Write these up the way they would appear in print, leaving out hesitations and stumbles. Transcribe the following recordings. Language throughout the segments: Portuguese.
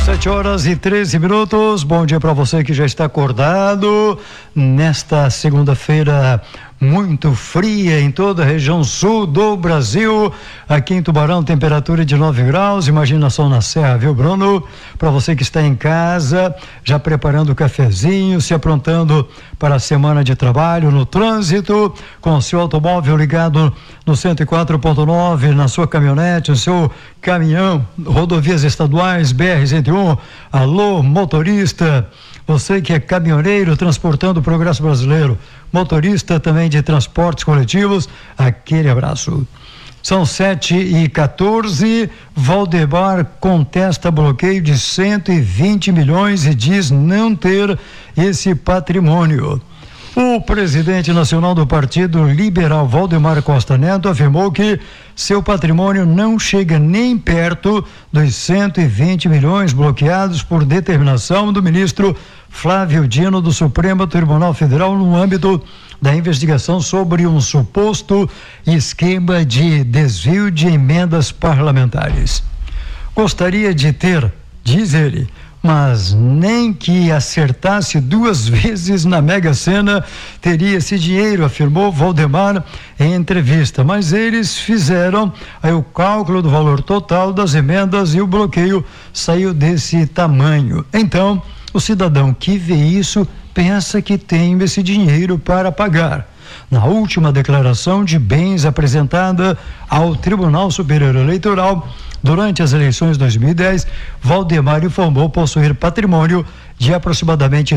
7h13. Bom dia para você que já está acordado nesta segunda-feira muito fria em toda a região sul do Brasil. Aqui em Tubarão, temperatura de 9 graus. Imagina só na serra, viu, Bruno? Para você que está em casa, já preparando o cafezinho, se aprontando para a semana de trabalho, no trânsito, com o seu automóvel ligado no 104.9, na sua caminhonete, no seu caminhão, rodovias estaduais, BR-101. Alô, motorista, você que é caminhoneiro transportando o progresso brasileiro, motorista também de transportes coletivos, aquele abraço. São 7h14. Valdemar contesta bloqueio de 120 milhões e diz não ter esse patrimônio. O presidente nacional do Partido Liberal, Valdemar Costa Neto, afirmou que seu patrimônio não chega nem perto dos 120 milhões bloqueados por determinação do ministro Flávio Dino do Supremo Tribunal Federal no âmbito da investigação sobre um suposto esquema de desvio de emendas parlamentares. Gostaria de ter, diz ele, mas nem que acertasse 2 vezes na Mega Sena teria esse dinheiro, afirmou Valdemar em entrevista. Mas eles fizeram aí o cálculo do valor total das emendas e o bloqueio saiu desse tamanho. Então, o cidadão que vê isso pensa que tem esse dinheiro para pagar. Na última declaração de bens apresentada ao Tribunal Superior Eleitoral, durante as eleições de 2010, Valdemar informou possuir patrimônio de aproximadamente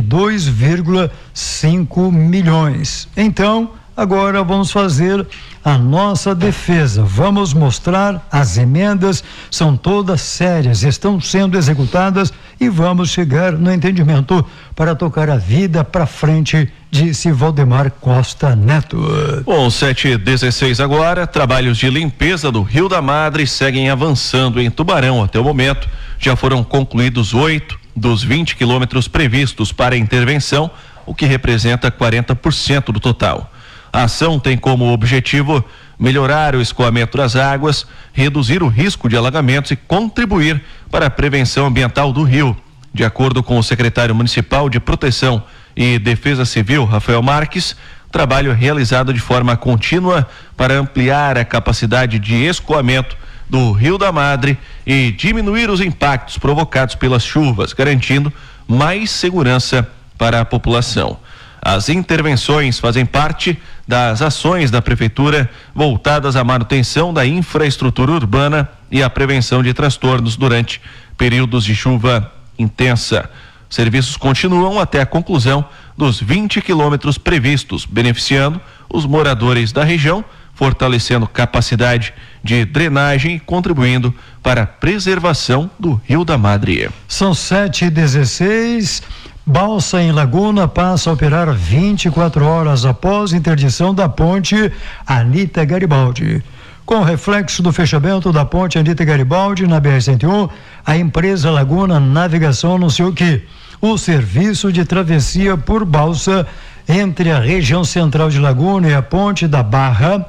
2,5 milhões. Então, agora vamos fazer a nossa defesa. Vamos mostrar as emendas, são todas sérias, estão sendo executadas e vamos chegar no entendimento para tocar a vida para frente, disse Valdemar Costa Neto. Bom, 7h16 agora. Trabalhos de limpeza do Rio da Madre seguem avançando em Tubarão. Até o momento, já foram concluídos 8 dos 20 quilômetros previstos para a intervenção, o que representa 40% do total. A ação tem como objetivo melhorar o escoamento das águas, reduzir o risco de alagamentos e contribuir para a prevenção ambiental do rio. De acordo com o secretário municipal de Proteção e Defesa Civil, Rafael Marques, o trabalho é realizado de forma contínua para ampliar a capacidade de escoamento do Rio da Madre e diminuir os impactos provocados pelas chuvas, garantindo mais segurança para a população. As intervenções fazem parte das ações da Prefeitura voltadas à manutenção da infraestrutura urbana e à prevenção de transtornos durante períodos de chuva intensa. Serviços continuam até a conclusão dos 20 quilômetros previstos, beneficiando os moradores da região, fortalecendo capacidade de drenagem e contribuindo para a preservação do Rio da Madre. São 7h16. Balsa em Laguna passa a operar 24 horas após interdição da ponte Anita Garibaldi. Com o reflexo do fechamento da ponte Anita Garibaldi na BR-101, a empresa Laguna Navegação anunciou que o serviço de travessia por balsa entre a região central de Laguna e a Ponta da Barra,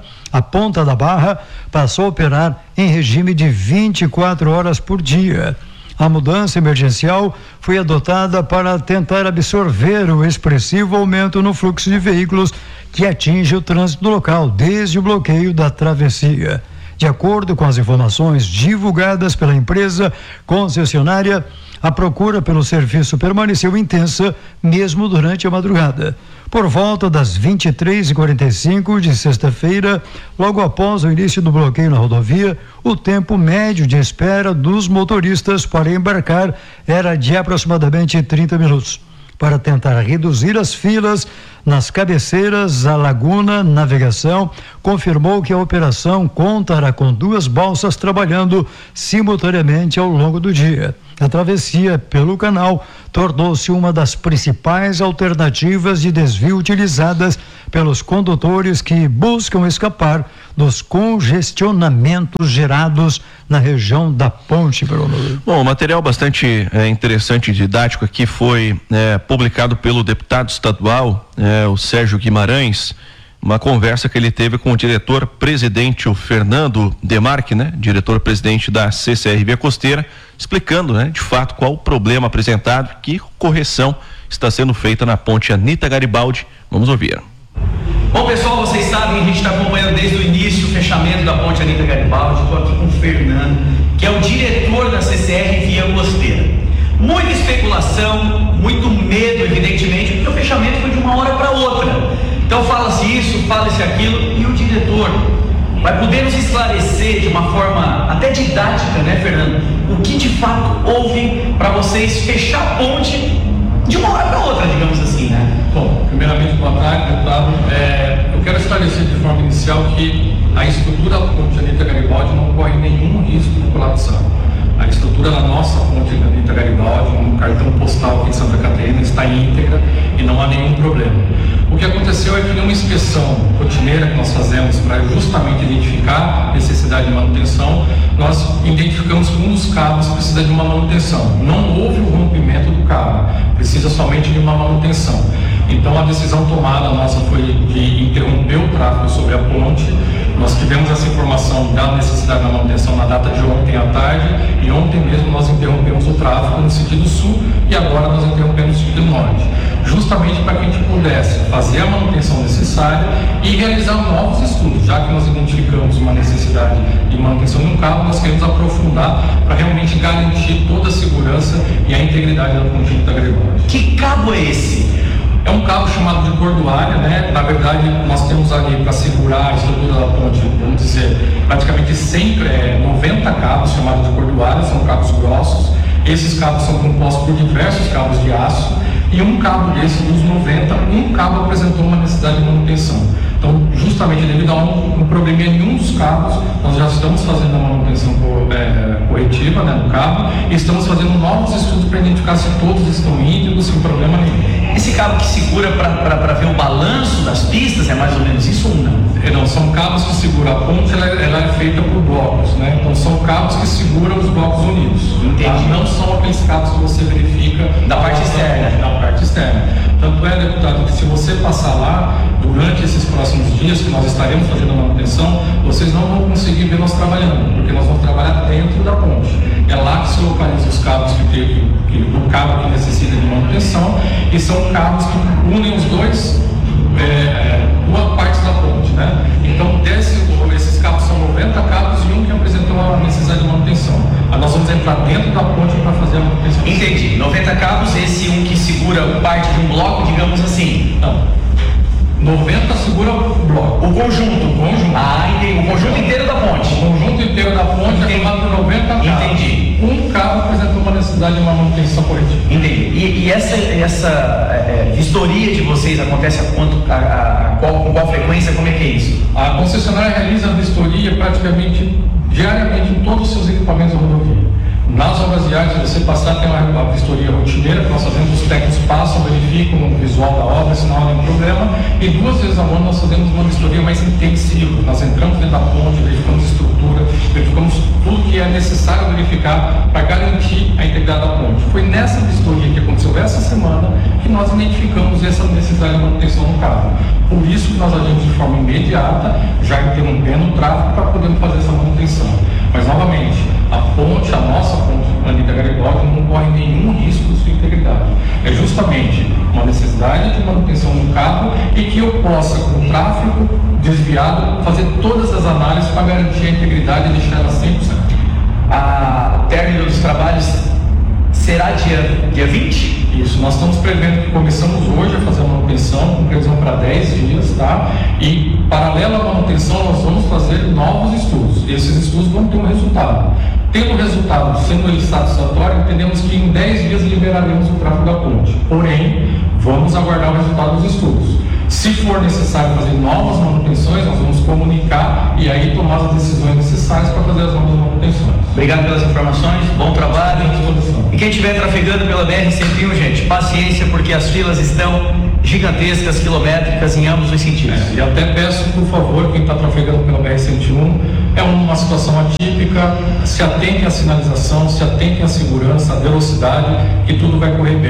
passou a operar em regime de 24 horas por dia. A mudança emergencial foi adotada para tentar absorver o expressivo aumento no fluxo de veículos que atinge o trânsito do local desde o bloqueio da travessia. De acordo com as informações divulgadas pela empresa concessionária, a procura pelo serviço permaneceu intensa mesmo durante a madrugada. Por volta das 23h45 de sexta-feira, logo após o início do bloqueio na rodovia, o tempo médio de espera dos motoristas para embarcar era de aproximadamente 30 minutos. Para tentar reduzir as filas nas cabeceiras, a Laguna Navegação confirmou que a operação contará com 2 balsas trabalhando simultaneamente ao longo do dia. A travessia pelo canal tornou-se uma das principais alternativas de desvio utilizadas pelos condutores que buscam escapar dos congestionamentos gerados na região da ponte, Bruno. Bom, material bastante interessante e didático aqui foi publicado pelo deputado estadual, o Sérgio Guimarães, uma conversa que ele teve com o diretor-presidente, o Fernando Demarque, né? Diretor-presidente da CCR Via Costeira, explicando, né, de fato, qual o problema apresentado, que correção está sendo feita na ponte Anita Garibaldi. Vamos ouvir. Bom, pessoal, vocês sabem, a gente está acompanhando desde o início o fechamento da ponte Anita Garibaldi. Estou aqui com o Fernando, que é o diretor da CCR Via Costeira. Muita especulação, muito medo, evidentemente, porque o fechamento foi de uma hora para outra. Então fala-se isso, fala-se aquilo, e o diretor vai poder nos esclarecer de uma forma até didática, né, Fernando, o que de fato houve para vocês fechar a ponte de uma hora para outra, digamos assim, né? Bom, primeiramente, boa tarde, deputado. Eu quero esclarecer de forma inicial que a estrutura da ponte Anita Garibaldi não corre nenhum risco de colapsar. A estrutura da nossa ponte Anita Garibaldi, no cartão postal aqui de Santa Catarina, está íntegra e não há nenhum problema. O que aconteceu é que numa inspeção rotineira que nós fazemos para justamente identificar a necessidade de manutenção, nós identificamos que um dos cabos precisa de uma manutenção. Não houve o rompimento do cabo, precisa somente de uma manutenção. Então a decisão tomada nossa foi de interromper o tráfego sobre a ponte. Nós tivemos essa informação da necessidade da manutenção na data de ontem à tarde, e ontem mesmo nós interrompemos o tráfego no sentido sul e agora nós interrompemos no sentido norte, justamente para que a gente pudesse fazer a manutenção necessária e realizar novos estudos. Já que nós identificamos uma necessidade de manutenção de um cabo, nós queremos aprofundar para realmente garantir toda a segurança e a integridade da ponte Anita Garibaldi. Que cabo é esse? É um cabo chamado de cordoária, né? Na verdade, nós temos ali para segurar a estrutura da ponte, vamos dizer, praticamente sempre 90 cabos chamados de cordoária, são cabos grossos. Esses cabos são compostos por diversos cabos de aço, e um cabo desse, dos 90, um cabo apresentou uma necessidade de manutenção. Então, justamente devido a um probleminha em um dos cabos, nós já estamos fazendo a manutenção corretiva, né, do cabo, e estamos fazendo novos estudos para identificar se todos estão íntegros, sem problema nenhum. Esse cabo que segura para ver o balanço das pistas, é mais ou menos isso ou não? Não, são cabos que seguram a ponte, ela é feita por blocos, né? Então são cabos que seguram os blocos unidos. Entendi. Não são aqueles cabos que você verifica da parte externa. Da parte externa. Tanto é, deputado, que se você passar lá durante esses próximos dias que nós estaremos fazendo a manutenção, vocês não vão conseguir ver nós trabalhando, porque nós vamos trabalhar dentro da ponte. É lá que se localizam os cabos o cabo que necessita de manutenção, e são cabos que unem os duas partes da ponte, né? Então, esses cabos são 90 cabos e um que apresentou a necessidade de manutenção. Aí nós vamos entrar dentro da ponte para fazer a manutenção. Entendi. 90 cabos, esse um que segura parte de um bloco, digamos assim. Não. 90 segura o bloco. O conjunto. Ah, entendi. O conjunto inteiro da ponte. O conjunto inteiro da ponte é formado por 90 cabos. Entendi. Um cabo apresentou uma necessidade de uma manutenção corretiva. Entendi. E essa vistoria de vocês acontece com qual frequência? Como é que é isso? A concessionária realiza a vistoria praticamente diariamente em todos os seus equipamentos da rodovia. Nas obras viárias, se você passar, tem uma vistoria rotineira que nós fazemos, os técnicos passam, verificam o visual da obra, se não há nenhum problema, e 2 vezes ao ano nós fazemos uma vistoria mais intensiva. Nós entramos dentro da ponte, verificamos estrutura, verificamos tudo que é necessário verificar para garantir a integridade da ponte. Foi nessa vistoria que aconteceu essa semana que nós identificamos essa necessidade de manutenção no cabo. Por isso que nós agimos de forma imediata, já interrompendo o tráfego para podermos fazer essa manutenção. Mas, novamente, a nossa ponte Anita Garibaldi não corre nenhum risco de sua integridade. É justamente uma necessidade de manutenção no cabo e que eu possa, com o tráfego desviado, fazer todas as análises para garantir a integridade e deixar ela 100%. O término dos trabalhos será dia 20? Isso, nós estamos prevendo que começamos hoje a fazer a manutenção, com previsão para 10 dias, tá? E, paralelo à manutenção, nós vamos fazer novos estudos. Esses estudos vão ter um resultado. Tendo o resultado sendo ele satisfatório, entendemos que em 10 dias liberaremos o tráfego da ponte. Porém, vamos aguardar o resultado dos estudos. Se for necessário fazer novas manutenções, nós vamos comunicar e aí tomar as decisões necessárias para fazer as novas manutenções. Obrigado pelas informações, bom trabalho. E quem estiver trafegando pela BR-101, gente, paciência, porque as filas estão gigantescas, quilométricas em ambos os sentidos. E até peço, por favor, quem está trafegando pela BR-101, é uma situação atípica, se atentem à sinalização, se atentem à segurança, à velocidade, e tudo vai correr bem.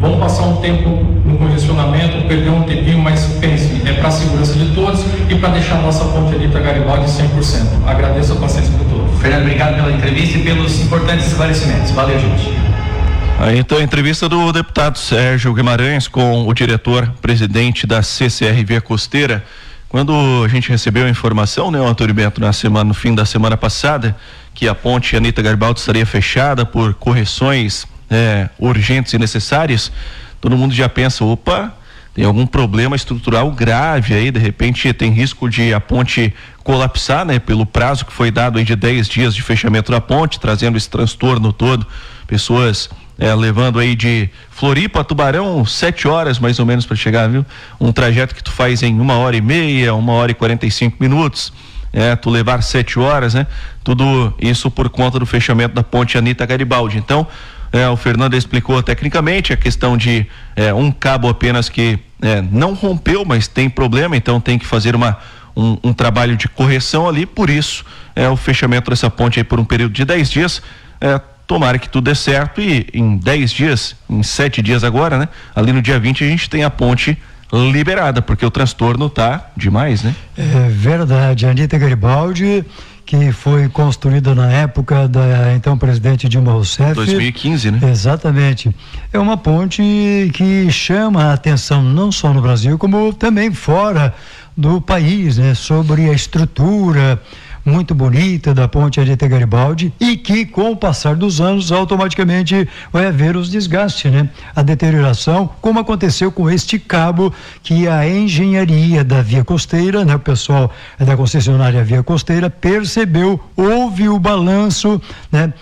Vamos passar um tempo no congestionamento, perder um tempinho, mas pense, é para a segurança de todos e para deixar a nossa ponte Anitta Garibaldi 100%. Agradeço a paciência de todos. Fernando, obrigado pela entrevista e pelos importantes esclarecimentos. Valeu, gente. Aí então a entrevista do deputado Sérgio Guimarães com o diretor-presidente da CCR Via Costeira. Quando a gente recebeu a informação, né, Antônio Bento, no fim da semana passada, que a ponte Anitta Garibaldi estaria fechada por correções urgentes e necessárias, todo mundo já pensa, opa, tem algum problema estrutural grave aí, de repente tem risco de a ponte colapsar, né, pelo prazo que foi dado aí de 10 dias de fechamento da ponte, trazendo esse transtorno todo, pessoas levando aí de Floripa a Tubarão 7 horas mais ou menos para chegar, viu? Um trajeto que tu faz em 1h30, 1h45 minutos, tu levar 7 horas, né? Tudo isso por conta do fechamento da ponte Anitta Garibaldi. Então, o Fernando explicou tecnicamente a questão de um cabo apenas que não rompeu, mas tem problema, então tem que fazer um trabalho de correção ali, por isso o fechamento dessa ponte aí por um período de 10 dias, tomara que tudo dê certo e em 10 dias, em 7 dias agora, né? Ali no dia 20 a gente tem a ponte liberada, porque o transtorno tá demais, né? É verdade, a Anitta Garibaldi, que foi construída na época da então presidente Dilma Rousseff. 2015, né? Exatamente. É uma ponte que chama a atenção não só no Brasil, como também fora do país, né? Sobre a estrutura muito bonita da ponte Anitta Garibaldi e que com o passar dos anos automaticamente vai haver os desgastes, né? A deterioração, como aconteceu com este cabo que a engenharia da Via Costeira, né? O pessoal da concessionária Via Costeira percebeu, houve o balanço, né?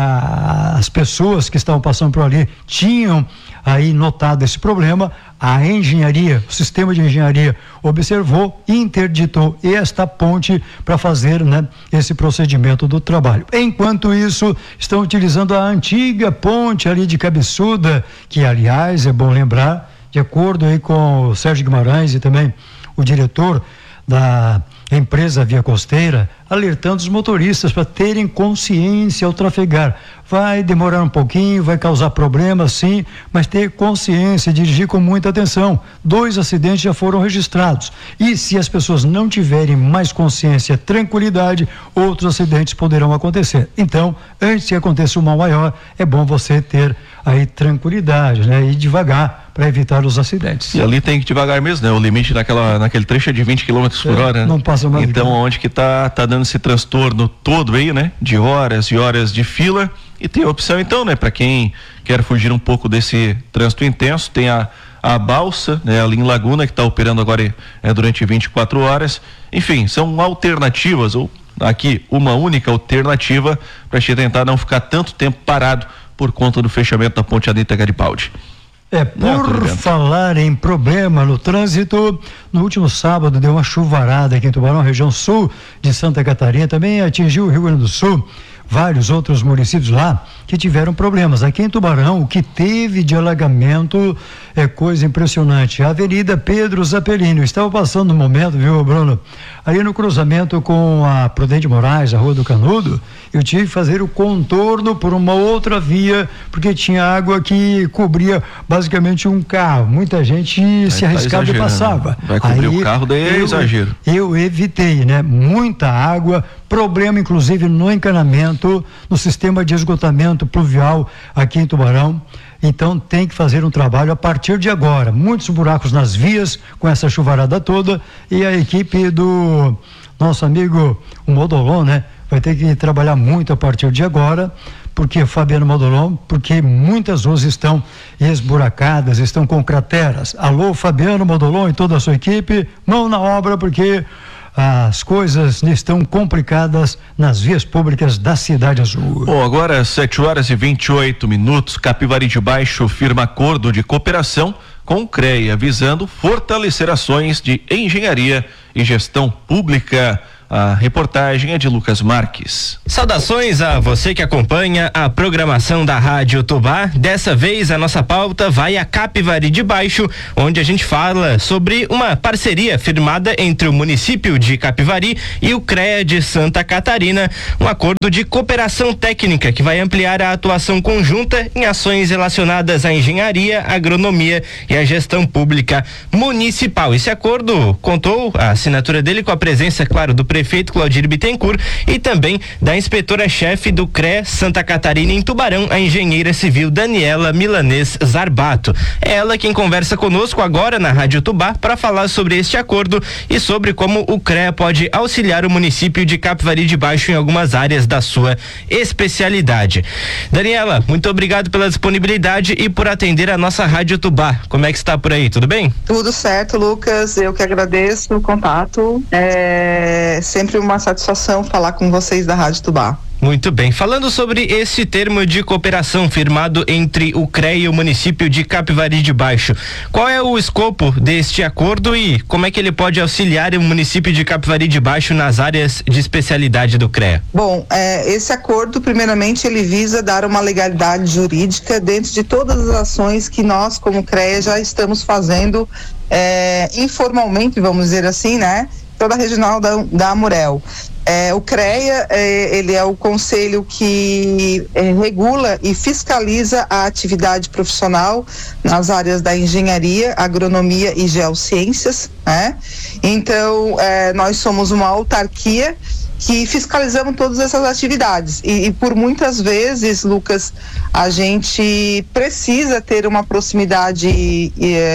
As pessoas que estavam passando por ali tinham aí notado esse problema, a engenharia, o sistema de engenharia observou e interditou esta ponte para fazer, né, esse procedimento do trabalho. Enquanto isso, estão utilizando a antiga ponte ali de Cabeçuda, que aliás é bom lembrar, de acordo aí com o Sérgio Guimarães e também o diretor da empresa Via Costeira, alertando os motoristas para terem consciência ao trafegar. Vai demorar um pouquinho, vai causar problemas sim, mas ter consciência, dirigir com muita atenção. 2 acidentes já foram registrados e se as pessoas não tiverem mais consciência, tranquilidade, outros acidentes poderão acontecer. Então, antes que aconteça um mal maior, é bom você ter aí tranquilidade, né? E devagar para evitar os acidentes. E ali tem que devagar mesmo, né? O limite naquele trecho é de 20 km por hora, né? Não passa mais. Então, onde que tá dando esse transtorno todo aí, né? De horas e horas de fila. E tem a opção então, né? Para quem quer fugir um pouco desse trânsito intenso, tem a balsa, né? Ali em Laguna, que está operando agora durante 24 horas. Enfim, são alternativas, ou aqui uma única alternativa para a gente tentar não ficar tanto tempo parado por conta do fechamento da ponte Anitta Garibaldi. Por falar em problema no trânsito, no último sábado deu uma chuvarada aqui em Tubarão, região sul de Santa Catarina, também atingiu o Rio Grande do Sul, vários outros municípios lá que tiveram problemas. Aqui em Tubarão, o que teve de alagamento é coisa impressionante. A Avenida Pedro Zapelino, estava passando um momento, viu, Bruno? Ali no cruzamento com a Prudente Moraes, a Rua do Canudo, eu tive que fazer o contorno por uma outra via, porque tinha água que cobria basicamente um carro. Muita gente se arriscava e passava. Vai cobrir o carro, daí é exagero. Eu evitei, né? Muita água, problema inclusive no encanamento, no sistema de esgotamento pluvial aqui em Tubarão. Então tem que fazer um trabalho a partir de agora. Muitos buracos nas vias com essa chuvarada toda e a equipe do nosso amigo o Modolon, né? Vai ter que trabalhar muito a partir de agora, porque Fabiano Modolon, porque muitas ruas estão esburacadas, estão com crateras. Alô, Fabiano Modolon e toda a sua equipe, mão na obra, porque as coisas estão complicadas nas vias públicas da Cidade Azul. Bom, agora 7 horas e 28 minutos, Capivari de Baixo firma acordo de cooperação com o CREA, visando fortalecer ações de engenharia e gestão pública. A reportagem é de Lucas Marques. Saudações a você que acompanha a programação da Rádio Tubá. Dessa vez a nossa pauta vai a Capivari de Baixo, onde a gente fala sobre uma parceria firmada entre o município de Capivari e o CREA de Santa Catarina, um acordo de cooperação técnica que vai ampliar a atuação conjunta em ações relacionadas à engenharia, agronomia e à gestão pública municipal. Esse acordo contou a assinatura dele com a presença, claro, do prefeito Claudir Bittencourt e também da inspetora-chefe do CREA Santa Catarina em Tubarão, a engenheira civil Daniela Milanês Zarbato. É ela quem conversa conosco agora na Rádio Tubá para falar sobre este acordo e sobre como o CREA pode auxiliar o município de Capivari de Baixo em algumas áreas da sua especialidade. Daniela, muito obrigado pela disponibilidade e por atender a nossa Rádio Tubá. Como é que está por aí? Tudo bem? Tudo certo, Lucas. Eu que agradeço o contato. É sempre uma satisfação falar com vocês da Rádio Tubá. Muito bem. Falando sobre esse termo de cooperação firmado entre o CREA e o município de Capivari de Baixo, qual é o escopo deste acordo e como é que ele pode auxiliar o município de Capivari de Baixo nas áreas de especialidade do CREA? Bom, esse acordo, primeiramente, ele visa dar uma legalidade jurídica dentro de todas as ações que nós, como CREA, já estamos fazendo informalmente, vamos dizer assim, né? Toda a regional da Amurel. O CREA, ele é o conselho que regula e fiscaliza a atividade profissional nas áreas da engenharia, agronomia e geociências, né? Então, nós somos uma autarquia que fiscalizamos todas essas atividades e por muitas vezes, Lucas, a gente precisa ter uma proximidade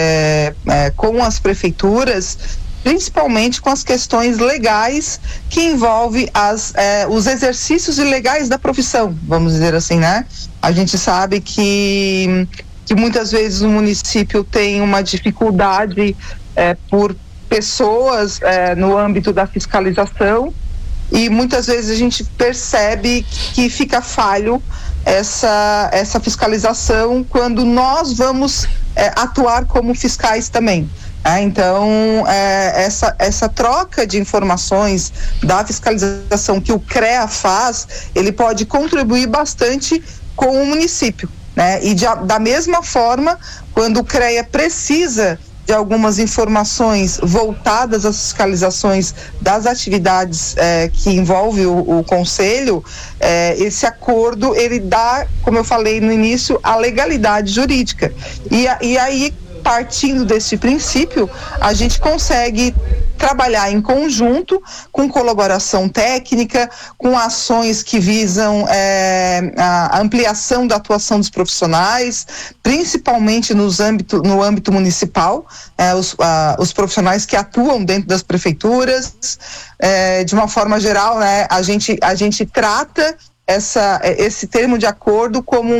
com as prefeituras, principalmente com as questões legais que envolvem os exercícios ilegais da profissão, vamos dizer assim, né? A gente sabe que muitas vezes o município tem uma dificuldade por pessoas no âmbito da fiscalização e muitas vezes a gente percebe que fica falho essa fiscalização quando nós vamos atuar como fiscais também. Então, essa troca de informações da fiscalização que o CREA faz, ele pode contribuir bastante com o município, né? E da mesma forma, quando o CREA precisa de algumas informações voltadas às fiscalizações das atividades que envolve o conselho, esse acordo, ele dá, como eu falei no início, a legalidade jurídica. E aí, partindo desse princípio, a gente consegue trabalhar em conjunto com colaboração técnica, com ações que visam a ampliação da atuação dos profissionais, principalmente no âmbito municipal, os profissionais que atuam dentro das prefeituras. De uma forma geral, né, a gente trata esse termo de acordo como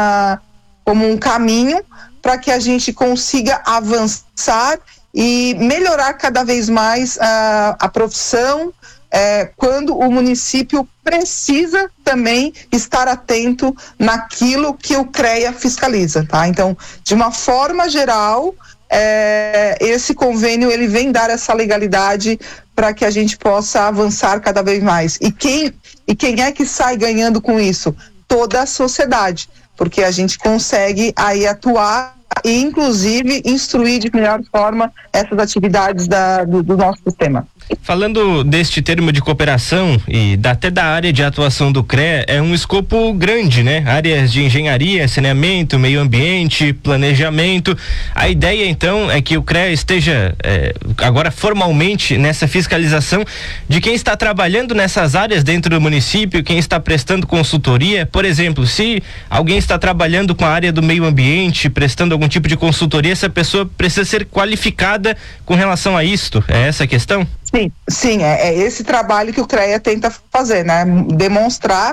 um caminho para que a gente consiga avançar e melhorar cada vez mais a profissão, quando o município precisa também estar atento naquilo que o CREA fiscaliza, tá? Então, de uma forma geral, esse convênio ele vem dar essa legalidade para que a gente possa avançar cada vez mais. E quem é que sai ganhando com isso? Toda a sociedade, porque a gente consegue aí atuar e inclusive instruir de melhor forma essas atividades do nosso sistema. Falando deste termo de cooperação e até da área de atuação do CREA, é um escopo grande, né? Áreas de engenharia, saneamento, meio ambiente, planejamento. A ideia, então, é que o CREA esteja agora formalmente nessa fiscalização de quem está trabalhando nessas áreas dentro do município, quem está prestando consultoria. Por exemplo, se alguém está trabalhando com a área do meio ambiente, prestando algum tipo de consultoria, essa pessoa precisa ser qualificada com relação a isto. É essa a questão? Sim, é esse trabalho que o CREA tenta fazer, né? Demonstrar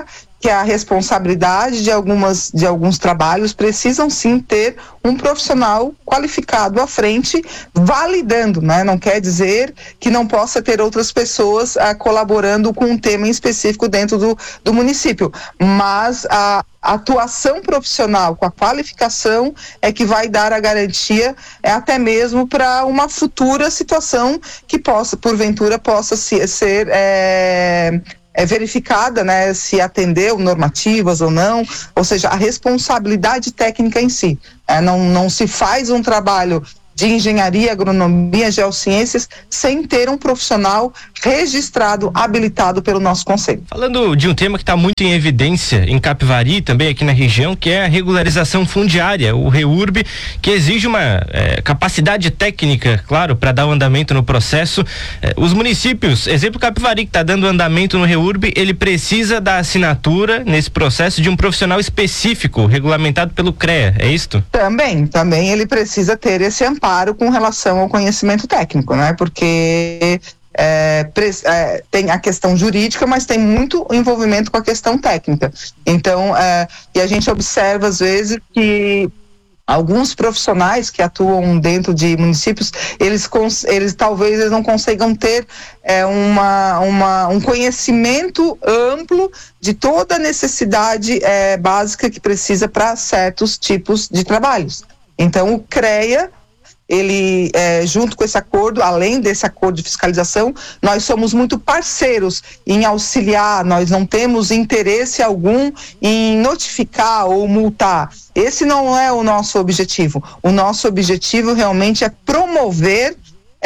que a responsabilidade de alguns trabalhos precisam sim ter um profissional qualificado à frente, validando, né? Não quer dizer que não possa ter outras pessoas colaborando com um tema em específico dentro do município, mas a atuação profissional com a qualificação é que vai dar a garantia até mesmo para uma futura situação que porventura possa ser verificada, né, se atendeu normativas ou não, ou seja, a responsabilidade técnica em si. Não se faz um trabalho de engenharia, agronomia, geociências sem ter um profissional registrado, habilitado pelo nosso conselho. Falando de um tema que está muito em evidência em Capivari, também aqui na região, que é a regularização fundiária, o REURB, que exige uma capacidade técnica, claro, para dar o andamento no processo. Os municípios, exemplo Capivari, que está dando andamento no REURB, ele precisa da assinatura nesse processo de um profissional específico, regulamentado pelo CREA, é isto? Também ele precisa ter esse amparo com relação ao conhecimento técnico, né? Porque tem a questão jurídica, mas tem muito envolvimento com a questão técnica. Então, e a gente observa às vezes que alguns profissionais que atuam dentro de municípios, eles talvez não consigam ter um conhecimento amplo de toda a necessidade básica que precisa para certos tipos de trabalhos. Então, o CREA, ele, junto com esse acordo, além desse acordo de fiscalização, nós somos muito parceiros em auxiliar, nós não temos interesse algum em notificar ou multar. Esse não é o nosso objetivo. O nosso objetivo realmente é promover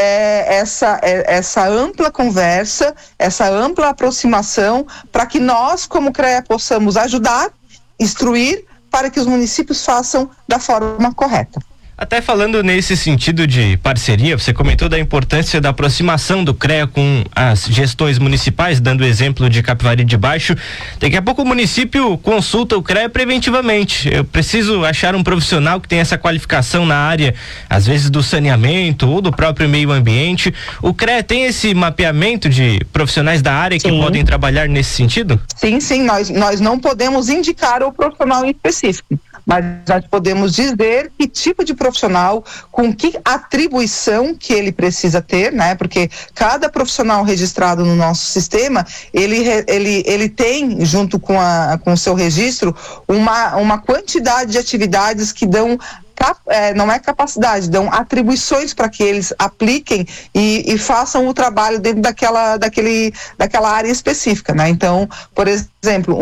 essa ampla conversa, essa ampla aproximação, para que nós, como CREA, possamos ajudar, instruir, para que os municípios façam da forma correta. Até falando nesse sentido de parceria, você comentou da importância da aproximação do CREA com as gestões municipais, dando o exemplo de Capivari de Baixo. Daqui a pouco o município consulta o CREA preventivamente. Eu preciso achar um profissional que tenha essa qualificação na área, às vezes do saneamento ou do próprio meio ambiente. O CREA tem esse mapeamento de profissionais da área que podem trabalhar nesse sentido? Sim, nós não podemos indicar o profissional em específico, mas nós podemos dizer que tipo de profissional, com que atribuição que ele precisa ter, né? Porque cada profissional registrado no nosso sistema, ele tem, junto com o seu registro, uma quantidade de atividades que dão não é capacidade, dão atribuições para que eles apliquem e façam o trabalho dentro daquela área específica, né? Então, por exemplo,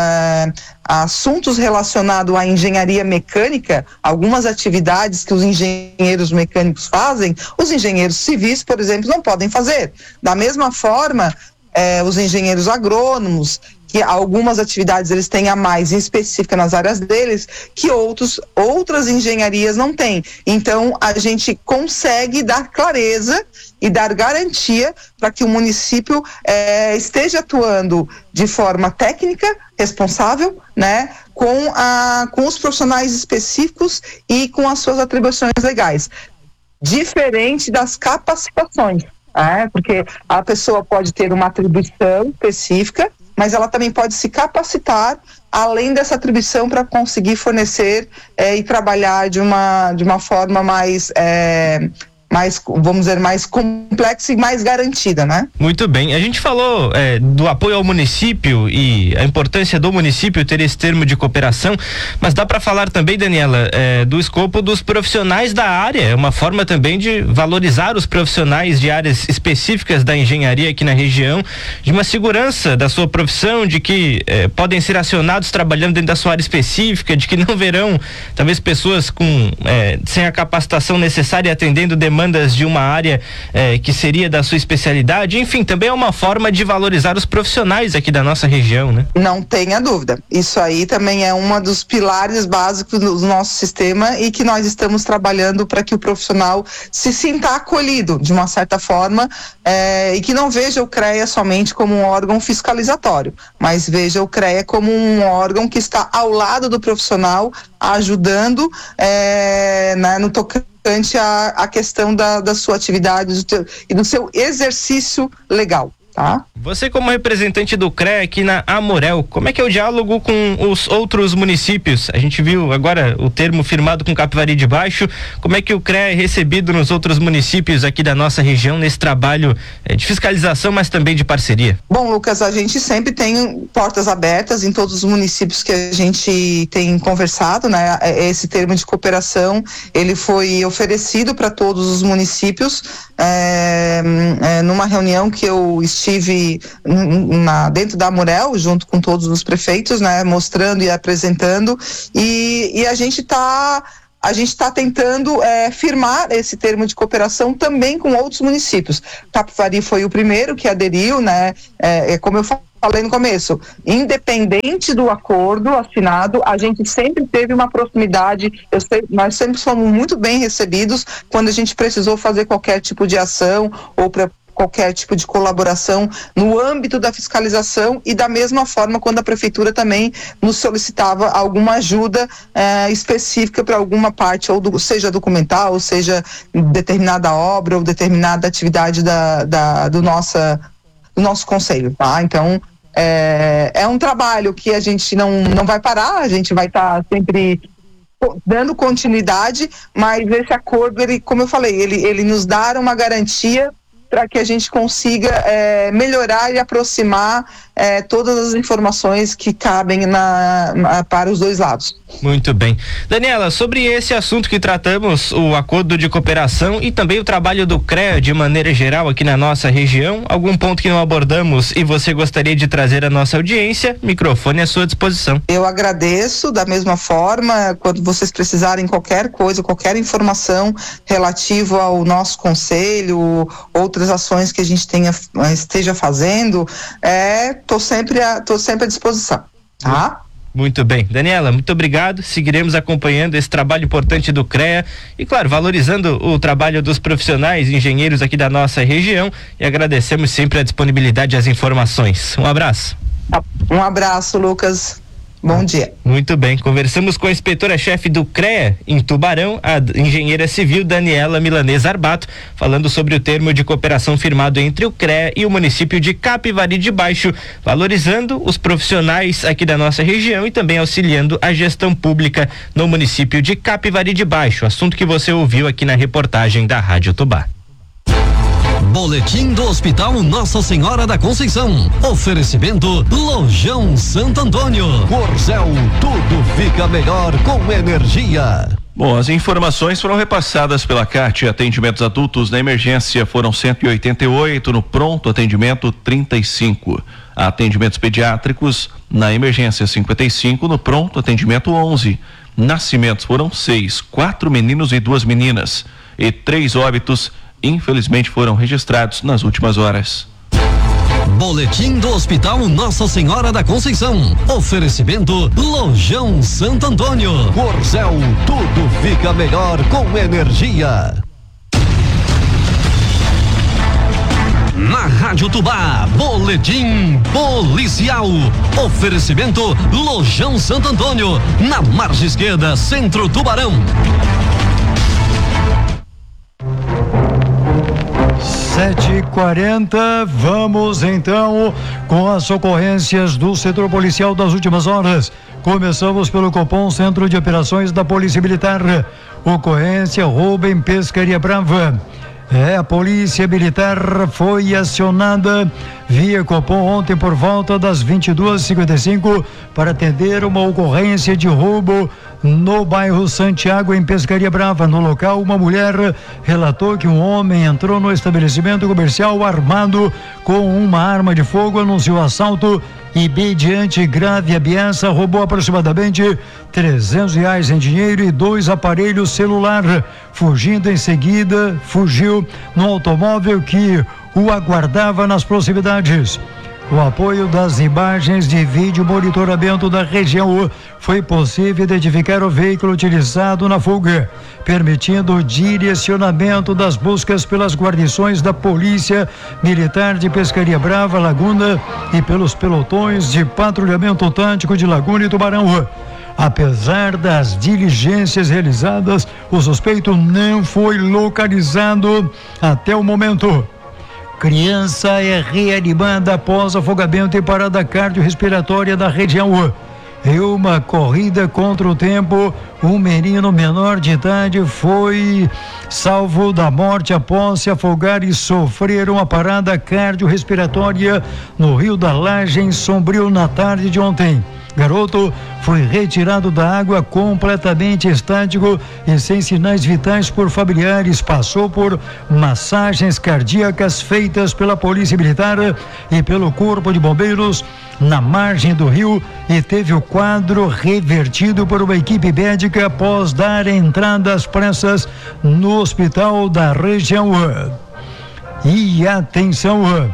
assuntos relacionados à engenharia mecânica, algumas atividades que os engenheiros mecânicos fazem, os engenheiros civis, por exemplo, não podem fazer. Da mesma forma, os engenheiros agrônomos, que algumas atividades eles têm a mais específica nas áreas deles, que outras engenharias não têm. Então, a gente consegue dar clareza e dar garantia para que o município esteja atuando de forma técnica, responsável, né, com os profissionais específicos e com as suas atribuições legais. Diferente das capacitações, porque a pessoa pode ter uma atribuição específica, mas ela também pode se capacitar além dessa atribuição para conseguir fornecer e trabalhar de uma forma mais, vamos dizer, mais complexa e mais garantida, né? Muito bem. A gente falou do apoio ao município e a importância do município ter esse termo de cooperação, mas dá para falar também, Daniela, do escopo dos profissionais da área. É uma forma também de valorizar os profissionais de áreas específicas da engenharia aqui na região, de uma segurança da sua profissão, de que podem ser acionados trabalhando dentro da sua área específica, de que não verão talvez pessoas sem a capacitação necessária atendendo demandas de uma área que seria da sua especialidade. Enfim, também é uma forma de valorizar os profissionais aqui da nossa região, né? Não tenha dúvida. Isso aí também é um dos pilares básicos do nosso sistema e que nós estamos trabalhando para que o profissional se sinta acolhido de uma certa forma e que não veja o CREA somente como um órgão fiscalizatório, mas veja o CREA como um órgão que está ao lado do profissional, ajudando no tocante a questão da sua atividade e do seu exercício legal. tá? Você, como representante do CREA aqui na Amorel, como é que é o diálogo com os outros municípios? A gente viu agora o termo firmado com Capivari de Baixo. Como é que o CREA é recebido nos outros municípios aqui da nossa região nesse trabalho de fiscalização, mas também de parceria? Bom, Lucas, a gente sempre tem portas abertas em todos os municípios que a gente tem conversado, né? Esse termo de cooperação, ele foi oferecido para todos os municípios numa reunião que eu estive dentro da Amorel, junto com todos os prefeitos, né, mostrando e apresentando, e a gente está tentando firmar esse termo de cooperação também com outros municípios. Capivari foi o primeiro que aderiu, né? Como eu falei no começo, independente do acordo assinado, a gente sempre teve uma proximidade. Nós sempre fomos muito bem recebidos quando a gente precisou fazer qualquer tipo de ação ou para qualquer tipo de colaboração no âmbito da fiscalização, e da mesma forma quando a prefeitura também nos solicitava alguma ajuda específica para alguma parte, ou seja documental, ou seja determinada obra ou determinada atividade do nosso conselho, tá? Então é um trabalho que a gente não vai parar, a gente vai estar sempre dando continuidade, mas esse acordo, ele, como eu falei, ele nos dá uma garantia para que a gente consiga melhorar e aproximar todas as informações que cabem para os dois lados. Muito bem. Daniela, sobre esse assunto que tratamos, o acordo de cooperação e também o trabalho do CREA de maneira geral aqui na nossa região, algum ponto que não abordamos e você gostaria de trazer à nossa audiência, microfone à sua disposição. Eu agradeço da mesma forma, quando vocês precisarem qualquer coisa, qualquer informação relativa ao nosso conselho, outras ações que a gente esteja fazendo, tô sempre à disposição, tá? Muito bem. Daniela, muito obrigado. Seguiremos acompanhando esse trabalho importante do CREA e, claro, valorizando o trabalho dos profissionais engenheiros aqui da nossa região, e agradecemos sempre a disponibilidade e as informações. Um abraço. Um abraço, Lucas. Bom dia. Muito bem, conversamos com a inspetora-chefe do CREA em Tubarão, a engenheira civil Daniela Milanês Arbato, falando sobre o termo de cooperação firmado entre o CREA e o município de Capivari de Baixo, valorizando os profissionais aqui da nossa região e também auxiliando a gestão pública no município de Capivari de Baixo, assunto que você ouviu aqui na reportagem da Rádio Tubá. Boletim do Hospital Nossa Senhora da Conceição. Oferecimento Lojão Santo Antônio. Corcel, tudo fica melhor com energia. Bom, as informações foram repassadas pela CAT. Atendimentos adultos na emergência foram 188, no pronto atendimento 35. Atendimentos pediátricos na emergência 55, no pronto atendimento 11. Nascimentos foram 6, 4 meninos e 2 meninas. E 3 óbitos infelizmente foram registrados nas últimas horas. Boletim do Hospital Nossa Senhora da Conceição. Oferecimento Lojão Santo Antônio. Corcel, tudo fica melhor com energia. Na Rádio Tubá, Boletim Policial. Oferecimento Lojão Santo Antônio, na margem esquerda, Centro Tubarão. 7h40, vamos então com as ocorrências do setor policial das últimas horas. Começamos pelo Copom, Centro de Operações da Polícia Militar. Ocorrência roubo em Pescaria Brava. A Polícia Militar foi acionada via Copom ontem por volta das 22h55 para atender uma ocorrência de roubo no bairro Santiago, em Pescaria Brava. No local, uma mulher relatou que um homem entrou no estabelecimento comercial armado com uma arma de fogo, anunciou assalto e, mediante grave ameaça, roubou aproximadamente R$300 em dinheiro e 2 aparelhos celular. Fugindo em seguida, fugiu no automóvel que o aguardava nas proximidades. Com o apoio das imagens de vídeo monitoramento da região, foi possível identificar o veículo utilizado na fuga, permitindo o direcionamento das buscas pelas guarnições da Polícia Militar de Pescaria Brava, Laguna, e pelos pelotões de patrulhamento tático de Laguna e Tubarão. Apesar das diligências realizadas, o suspeito não foi localizado até o momento. Criança é reanimada após afogamento e parada cardiorrespiratória da região. Em uma corrida contra o tempo, um menino menor de idade foi salvo da morte após se afogar e sofrer uma parada cardiorrespiratória no Rio da Laje, em Sombrio, na tarde de ontem. Garoto foi retirado da água completamente estático e sem sinais vitais por familiares. Passou por massagens cardíacas feitas pela Polícia Militar e pelo Corpo de Bombeiros na margem do rio e teve o quadro revertido por uma equipe médica após dar entrada às pressas no hospital da região. E atenção!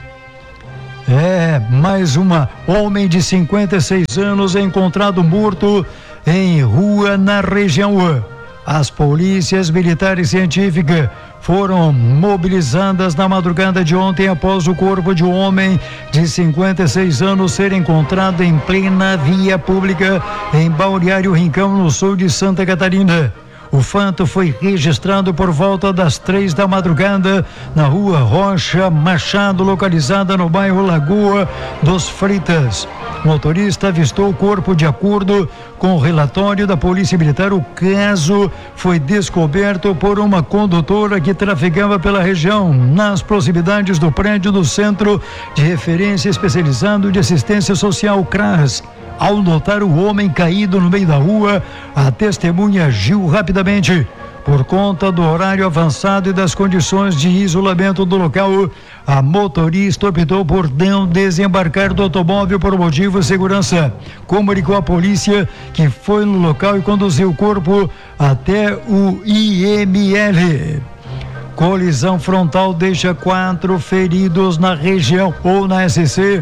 Mais uma. Homem de 56 anos é encontrado morto em rua na região. As polícias militar e científica foram mobilizadas na madrugada de ontem após o corpo de um homem de 56 anos ser encontrado em plena via pública em Balneário Rincão, no sul de Santa Catarina. O fato foi registrado por volta das 3 da madrugada na rua Rocha Machado, localizada no bairro Lagoa dos Freitas. O motorista avistou o corpo. De acordo com o relatório da Polícia Militar, o caso foi descoberto por uma condutora que trafegava pela região, nas proximidades do prédio do Centro de Referência Especializado de Assistência Social, CRAS. Ao notar o homem caído no meio da rua, a testemunha agiu rapidamente. Por conta do horário avançado e das condições de isolamento do local, a motorista optou por não desembarcar do automóvel por motivo de segurança. Comunicou à polícia, que foi no local e conduziu o corpo até o IML. Colisão frontal deixa 4 feridos na região, ou na SC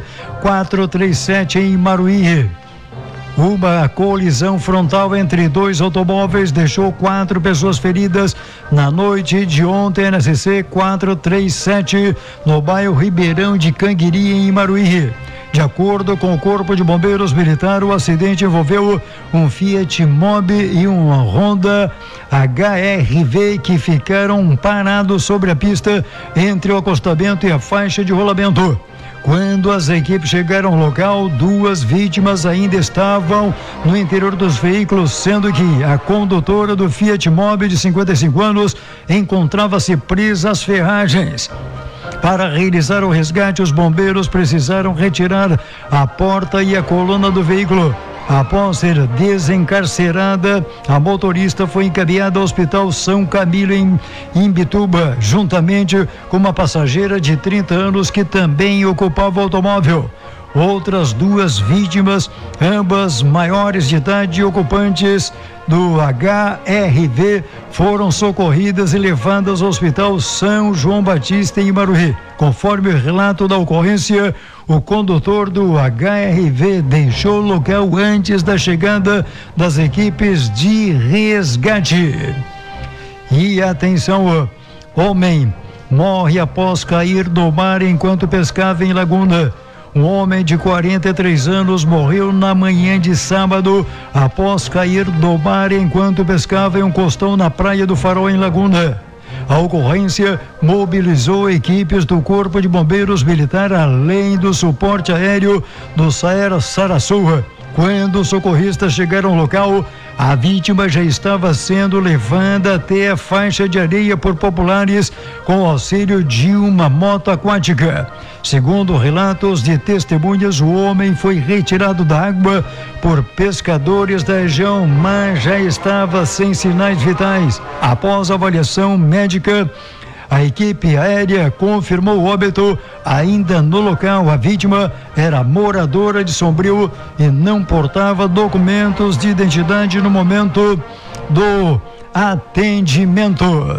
437 em Imaruí. Uma colisão frontal entre 2 automóveis deixou 4 pessoas feridas na noite de ontem na SC 437, no bairro Ribeirão de Canguiri, em Imaruí. De acordo com o Corpo de Bombeiros Militar, o acidente envolveu um Fiat Mobi e um Honda HR-V que ficaram parados sobre a pista entre o acostamento e a faixa de rolamento. Quando as equipes chegaram ao local, 2 vítimas ainda estavam no interior dos veículos, sendo que a condutora do Fiat Mobi, de 55 anos, encontrava-se presa às ferragens. Para realizar o resgate, os bombeiros precisaram retirar a porta e a coluna do veículo. Após ser desencarcerada, a motorista foi encaminhada ao Hospital São Camilo, em Imbituba, juntamente com uma passageira de 30 anos que também ocupava o automóvel. Outras 2 vítimas, ambas maiores de idade e ocupantes do HR-V, foram socorridas e levadas ao Hospital São João Batista, em Imaruí. Conforme o relato da ocorrência, o condutor do HR-V deixou o local antes da chegada das equipes de resgate. E atenção, homem morre após cair do mar enquanto pescava em Laguna. Um homem de 43 anos morreu na manhã de sábado após cair do mar enquanto pescava em um costão na Praia do Farol, em Laguna. A ocorrência mobilizou equipes do Corpo de Bombeiros Militar, além do suporte aéreo do SAER Sarasua. Quando os socorristas chegaram ao local, a vítima já estava sendo levada até a faixa de areia por populares com o auxílio de uma moto aquática. Segundo relatos de testemunhas, o homem foi retirado da água por pescadores da região, mas já estava sem sinais vitais. Após avaliação médica, a equipe aérea confirmou o óbito. Ainda no local, a vítima era moradora de Sombrio e não portava documentos de identidade no momento do atendimento.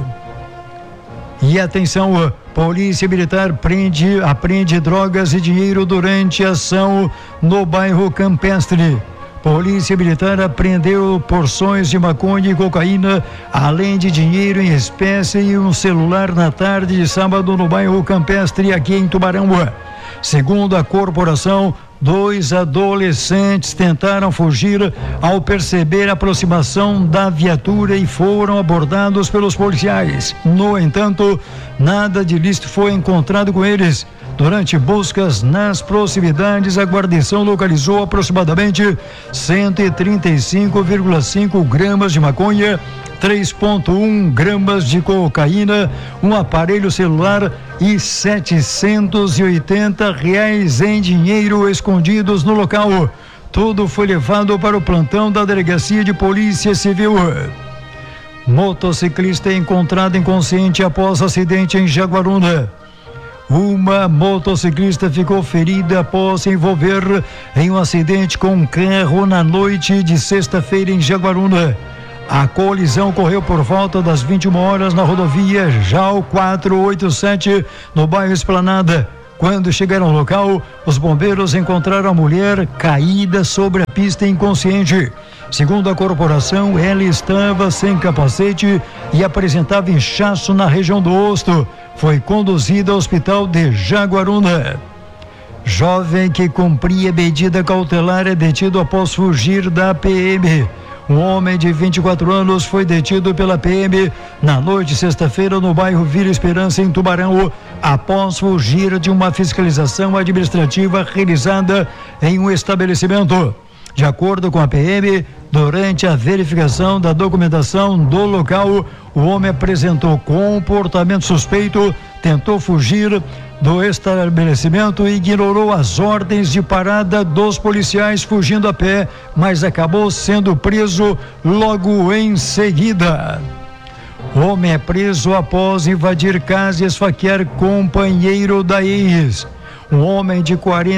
E atenção, Polícia Militar apreende drogas e dinheiro durante a ação no bairro Campestre. Polícia Militar apreendeu porções de maconha e cocaína, além de dinheiro em espécie e um celular na tarde de sábado no bairro Campestre, aqui em Tubarão. Segundo a corporação, 2 adolescentes tentaram fugir ao perceber a aproximação da viatura e foram abordados pelos policiais. No entanto, nada de ilícito foi encontrado com eles. Durante buscas nas proximidades, a guarnição localizou aproximadamente 135,5 gramas de maconha, 3,1 gramas de cocaína, um aparelho celular e R$780 em dinheiro escondidos no local. Tudo foi levado para o plantão da Delegacia de Polícia Civil. Motociclista é encontrado inconsciente após acidente em Jaguaruna. Uma motociclista ficou ferida após se envolver em um acidente com um carro na noite de sexta-feira em Jaguaruna. A colisão ocorreu por volta das 21 horas na rodovia JAL 487, no bairro Esplanada. Quando chegaram ao local, os bombeiros encontraram a mulher caída sobre a pista inconsciente. Segundo a corporação, ela estava sem capacete e apresentava inchaço na região do rosto. Foi conduzida ao hospital de Jaguaruna. Jovem que cumpria medida cautelar é detido após fugir da PM. Um homem de 24 anos foi detido pela PM na noite de sexta-feira no bairro Vila Esperança, em Tubarão, após fugir de uma fiscalização administrativa realizada em um estabelecimento. De acordo com a PM, durante a verificação da documentação do local, o homem apresentou comportamento suspeito, tentou fugir do estabelecimento e ignorou as ordens de parada dos policiais, fugindo a pé, mas acabou sendo preso logo em seguida. O homem é preso após invadir casa e esfaquear companheiro da ex. Um homem de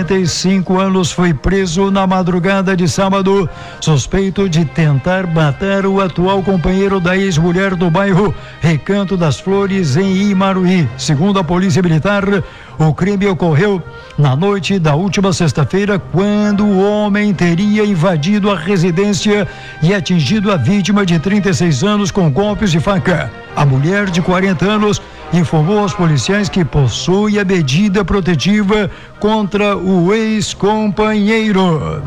45 anos foi preso na madrugada de sábado, suspeito de tentar matar o atual companheiro da ex-mulher do bairro Recanto das Flores, em Imaruí. Segundo a Polícia Militar, o crime ocorreu na noite da última sexta-feira, quando o homem teria invadido a residência e atingido a vítima de 36 anos com golpes de faca. A mulher de 40 anos informou aos policiais que possui a medida protetiva contra o ex-companheiro.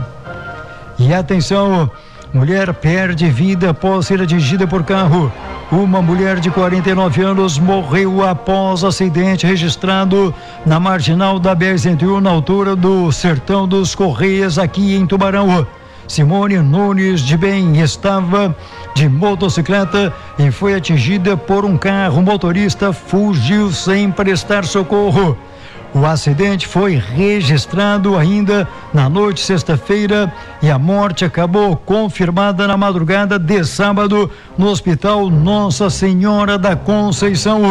E atenção, mulher perde vida após ser atingida por carro. Uma mulher de 49 anos morreu após acidente registrado na marginal da BR-101, na altura do Sertão dos Correias, aqui em Tubarão. Simone Nunes de Bem estava de motocicleta e foi atingida por um carro. O motorista fugiu sem prestar socorro. O acidente foi registrado ainda na noite de sexta-feira e a morte acabou confirmada na madrugada de sábado no Hospital Nossa Senhora da Conceição.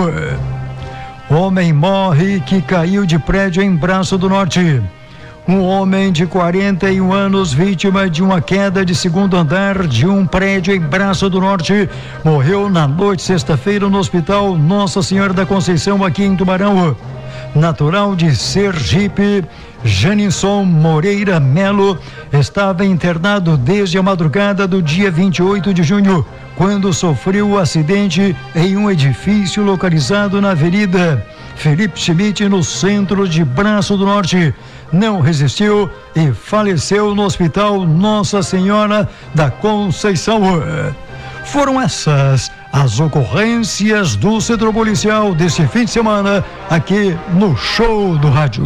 Homem morre que caiu de prédio em Braço do Norte. Um homem de 41 anos, vítima de uma queda de segundo andar de um prédio em Braço do Norte, morreu na noite de sexta-feira no Hospital Nossa Senhora da Conceição, aqui em Tubarão. Natural de Sergipe, Janisson Moreira Melo estava internado desde a madrugada do dia 28 de junho, quando sofreu o acidente em um edifício localizado na Avenida Felipe Schmidt, no centro de Braço do Norte. Não resistiu e faleceu no Hospital Nossa Senhora da Conceição. Foram essas as ocorrências do Centro Policial desse fim de semana aqui no Show do Rádio.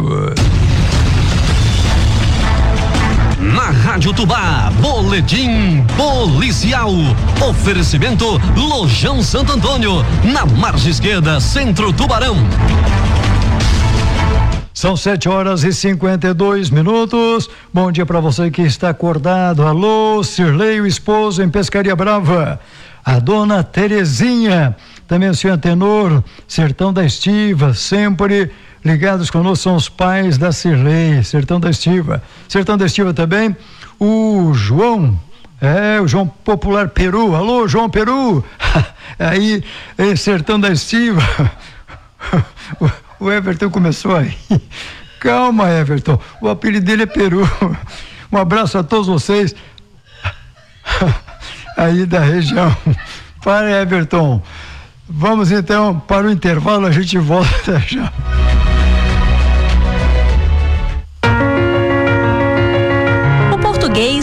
Na Rádio Tubá, Boletim Policial. Oferecimento Lojão Santo Antônio, na margem esquerda, Centro Tubarão. São 7h52. Bom dia para você que está acordado. Alô, Cirlei, o esposo em Pescaria Brava. A dona Terezinha, também o senhor Tenor, Sertão da Estiva, sempre ligados conosco, são os pais da Cirlei, Sertão da Estiva. Sertão da Estiva também, o João, o João Popular Peru. Alô, João Peru, aí em Sertão da Estiva. O Everton começou aí. Calma, Everton, o apelido dele é Peru. Um abraço a todos vocês aí da região. Para, Everton. Vamos então para o intervalo, a gente volta já.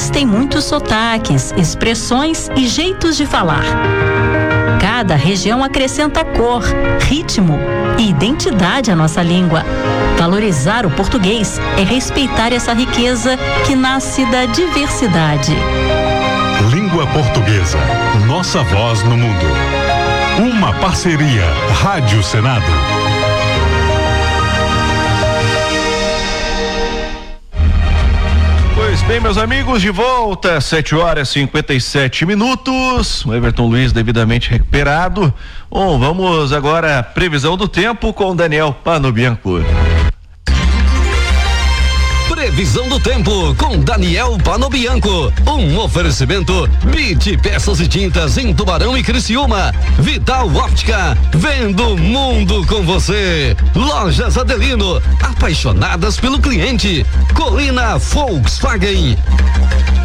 tem muitos sotaques, expressões e jeitos de falar. Cada região acrescenta cor, ritmo e identidade à nossa língua. Valorizar o português é respeitar essa riqueza que nasce da diversidade. Língua portuguesa, nossa voz no mundo. Uma parceria Rádio Senado. Pois bem, meus amigos, de volta, 7h57. O Everton Luiz devidamente recuperado. Bom, vamos agora à previsão do tempo com o Daniel Panobianco. Previsão do tempo com Daniel Panobianco. Um oferecimento BIT Peças e Tintas em Tubarão e Criciúma. Vital Óptica, vendo o mundo com você. Lojas Adelino, apaixonadas pelo cliente. Colina Volkswagen.